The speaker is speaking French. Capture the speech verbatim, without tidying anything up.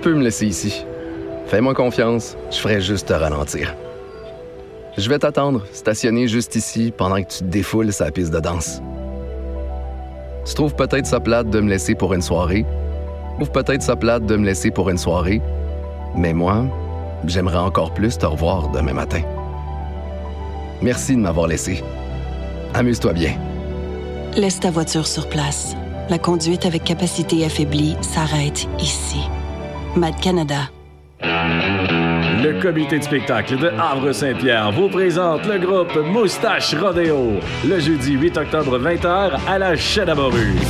peux me laisser ici. Fais-moi confiance, je ferai juste te ralentir. Je vais t'attendre, stationné juste ici, pendant que tu te défoules sa piste de danse. Tu trouves peut-être ça plate de me laisser pour une soirée, ou peut-être ça plate de me laisser pour une soirée, mais moi, j'aimerais encore plus te revoir demain matin. Merci de m'avoir laissé. Amuse-toi bien. Laisse ta voiture sur place. La conduite avec capacité affaiblie s'arrête ici. Mad Canada. Le comité de spectacle de Havre-Saint-Pierre vous présente le groupe Moustache Rodéo le jeudi huit octobre vingt heures à la Chaîne à Morue.